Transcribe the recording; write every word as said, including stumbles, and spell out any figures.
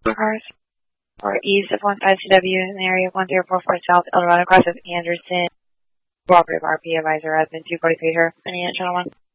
cars or east of one five C W in the area of one zero four four South Eldorado, cross of Anderson. Cooperative R P advisor has been two forty-three here. Any channel one.